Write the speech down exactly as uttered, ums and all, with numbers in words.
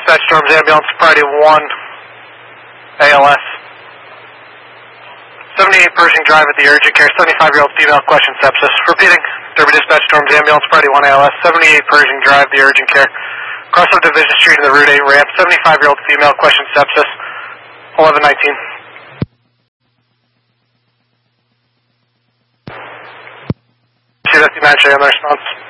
Dispatch Storms Ambulance, Friday one, A L S. seventy-eight Pershing Drive at the urgent care, seventy-five-year-old female, question sepsis. Repeating, Derby Dispatch Storms Ambulance, Friday one, A L S, seventy-eight Pershing Drive, the urgent care. Cross of Division Street in the Route eight ramp, seventy-five-year-old female, question sepsis, eleven nineteen. See that, Match on the response.